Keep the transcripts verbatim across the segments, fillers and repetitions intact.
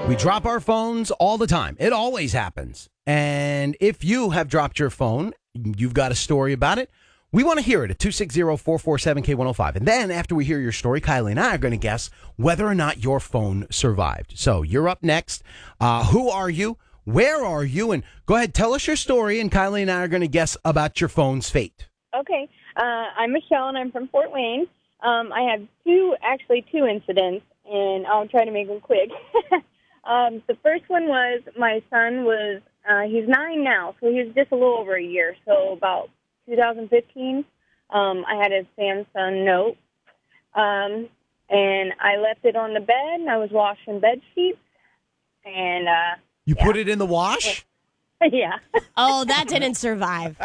We drop our phones all the time. It always happens. And if you have dropped your phone, you've got a story about it, we want to hear it at two six zero, four four seven, K one oh five. And then after we hear your story, Kylie and I are going to guess whether or not your phone survived. So you're up next. Uh, who are you? Where are you? And go ahead, tell us your story, and Kylie and I are going to guess about your phone's fate. Okay. Uh, I'm Michelle, and I'm from Fort Wayne. Um, I have two, actually two incidents, and I'll try to make them quick. um, the first one was my son was, uh, he's nine now, so he was just a little over a year, so about two thousand fifteen. Um, I had a Samsung Note, um, and I left it on the bed, and I was washing bed sheets, and uh, You yeah. put it in the wash? yeah. Oh, that didn't survive.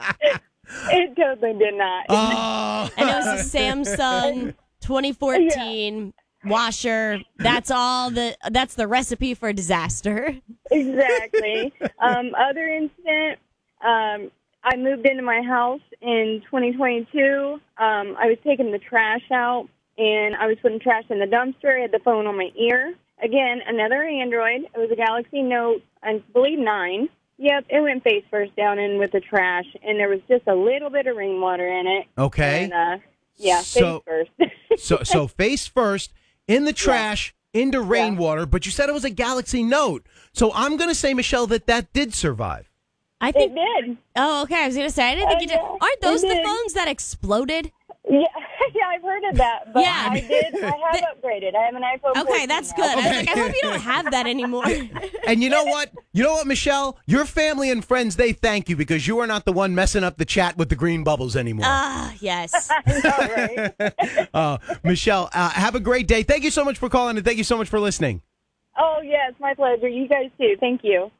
It totally did not. Oh. And it was a Samsung twenty fourteen yeah. washer. That's all the, that's the recipe for disaster. Exactly. um, other incident, um, I moved into my house in twenty twenty-two. Um, I was taking the trash out, and I was putting trash in the dumpster. I had the phone on my ear. Again, another Android. It was a Galaxy Note, I believe nine. Yep, it went face first down in with the trash, and there was just a little bit of rainwater in it. Okay. And, uh, yeah, so, face first. so, so face first in the trash, yeah. into rainwater, yeah. but you said it was a Galaxy Note. So I'm going to say, Michelle, that that did survive. I think it did. Oh, okay. I was going to say, I didn't think uh, you did. yeah, Aren't those the did. phones that exploded? Yeah, yeah, I've heard of that, but Yeah. I did. I have upgraded. I have an iPhone. Okay, that's good. now. I was like, I hope you don't have that anymore. And you know what? You know what, Michelle? Your family and friends, they thank you because you are not the one messing up the chat with the green bubbles anymore. Ah, yes. I know, right? uh, Michelle, uh, have a great day. Thank you so much for calling, and thank you so much for listening. Oh, yes, my pleasure. You guys too. Thank you.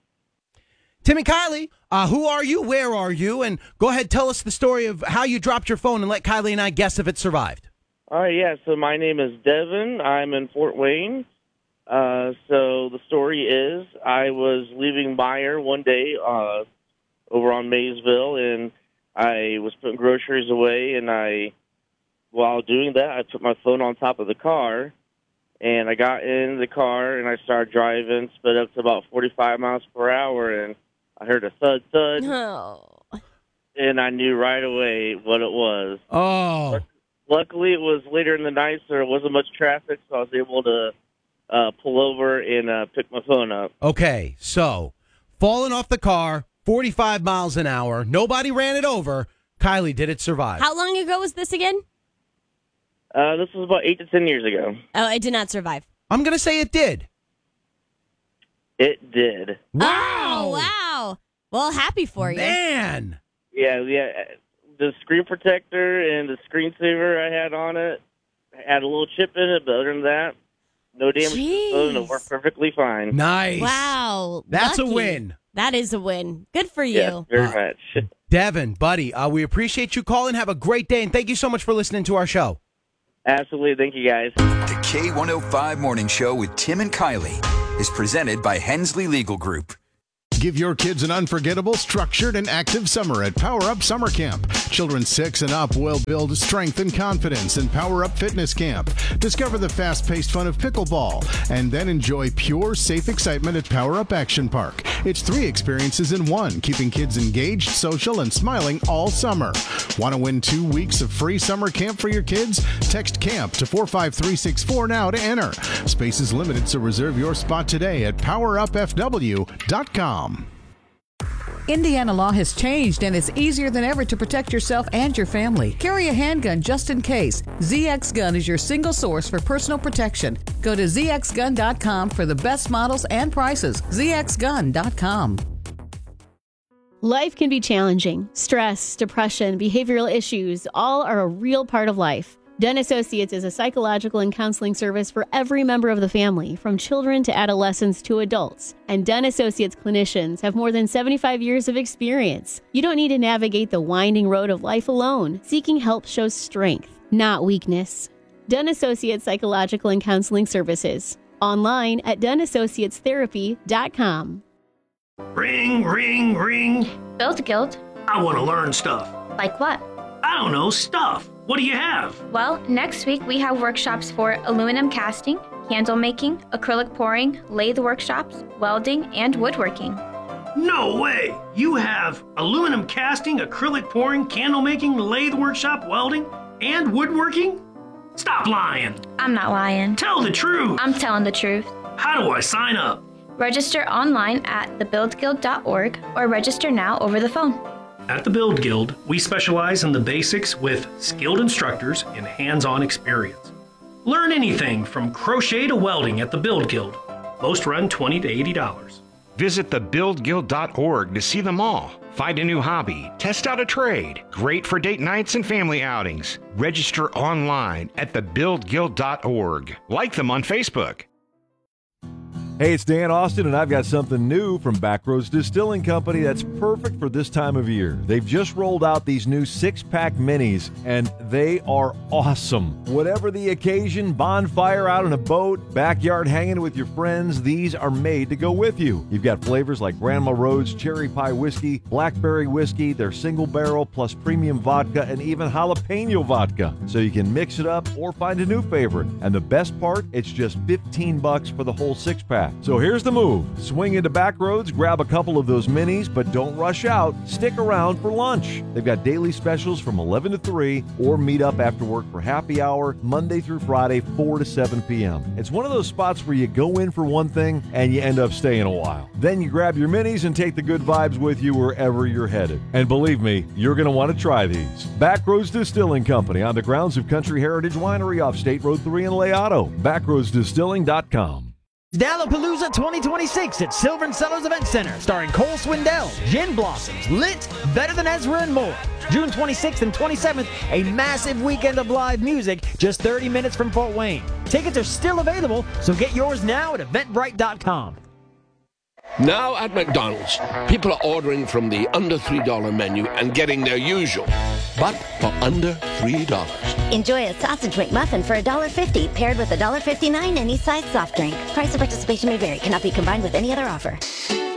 Tim and Kylie, uh, who are you? Where are you? And go ahead, tell us the story of how you dropped your phone and let Kylie and I guess if it survived. All right, yeah, so my name is Devin. I'm in Fort Wayne. Uh, so the story is I was leaving Meyer one day uh, over on Maysville, and I was putting groceries away, and I, while doing that, I put my phone on top of the car, and I got in the car, and I started driving, sped up to about forty-five miles per hour, and I heard a thud, thud, Oh. and I knew right away what it was. Oh. Luckily, it was later in the night, so there wasn't much traffic, so I was able to uh, pull over and uh, pick my phone up. Okay, so falling off the car, forty-five miles an hour, nobody ran it over. Kylie, did it survive? How long ago was this again? Uh, this was about eight to ten years ago. Oh, it did not survive. I'm going to say it did. It did. Wow. Oh, wow. Well, happy for you. Man. Yeah, yeah. The screen protector and the screensaver I had on it had a little chip in it, but other than that, no damage to the phone. It worked perfectly fine. Nice. Wow. That's lucky. a win. That is a win. Good for you. Yes, very Uh, much. Devin, buddy, uh, we appreciate you calling. Have a great day, and thank you so much for listening to our show. Absolutely. Thank you, guys. The K one oh five Morning Show with Tim and Kylie is presented by Hensley Legal Group. Give your kids an unforgettable, structured, and active summer at Power Up Summer Camp. Children six and up will build strength and confidence in Power Up Fitness Camp. Discover the fast-paced fun of pickleball, and then enjoy pure, safe excitement at Power Up Action Park. It's three experiences in one, keeping kids engaged, social, and smiling all summer. Want to win two weeks of free summer camp for your kids? Text CAMP to four five three six four now to enter. Space is limited, so reserve your spot today at power up f w dot com. Indiana law has changed, and it's easier than ever to protect yourself and your family. Carry a handgun just in case. Z X Gun is your single source for personal protection. Go to z x gun dot com for the best models and prices. z x gun dot com. Life can be challenging. Stress, depression, behavioral issues, all are a real part of life. Dunn Associates is a psychological and counseling service for every member of the family, from children to adolescents to adults. And Dunn Associates clinicians have more than seventy-five years of experience. You don't need to navigate the winding road of life alone. Seeking help shows strength, not weakness. Dunn Associates Psychological and Counseling Services. Online at dunn associates therapy dot com. Ring, ring, ring. Build Guild. I want to learn stuff. Like what? I don't know, stuff. What do you have? Well, next week we have workshops for aluminum casting, candle making, acrylic pouring, lathe workshops, welding, and woodworking. No way! You have aluminum casting, acrylic pouring, candle making, lathe workshop, welding, and woodworking? Stop lying! I'm not lying. Tell the truth! I'm telling the truth. How do I sign up? Register online at the build guild dot org or register now over the phone. At the Build Guild, we specialize in the basics with skilled instructors and hands-on experience. Learn anything from crochet to welding at the Build Guild. Most run twenty dollars to eighty dollars. Visit the build guild dot org to see them all. Find a new hobby, test out a trade. Great for date nights and family outings. Register online at the build guild dot org. Like them on Facebook. Hey, it's Dan Austin, and I've got something new from Backroads Distilling Company that's perfect for this time of year. They've just rolled out these new six-pack minis, and they are awesome. Whatever the occasion, bonfire out on a boat, backyard hanging with your friends, these are made to go with you. You've got flavors like Grandma Rhodes Cherry Pie Whiskey, Blackberry Whiskey, their single barrel, plus premium vodka, and even jalapeno vodka. So you can mix it up or find a new favorite. And the best part, it's just fifteen bucks for the whole six-pack. So here's the move. Swing into Backroads, grab a couple of those minis, but don't rush out. Stick around for lunch. They've got daily specials from eleven to three, or meet up after work for happy hour, Monday through Friday, four to seven p.m. It's one of those spots where you go in for one thing and you end up staying a while. Then you grab your minis and take the good vibes with you wherever you're headed. And believe me, you're going to want to try these. Backroads Distilling Company on the grounds of Country Heritage Winery off State Road three in Leato. backroads distilling dot com. Dallapalooza twenty twenty-six at Silver and Sellers Event Center, starring Cole Swindell, Gin Blossoms, Lit, Better Than Ezra, and more. June twenty-sixth and twenty-seventh, a massive weekend of live music just thirty minutes from Fort Wayne. Tickets are still available, so get yours now at eventbrite dot com. Now at McDonald's, people are ordering from the under three dollar menu and getting their usual, but for under three dollars. Enjoy a sausage McMuffin for one dollar fifty, paired with one dollar fifty-nine any size soft drink. Price of participation may vary. Cannot be combined with any other offer.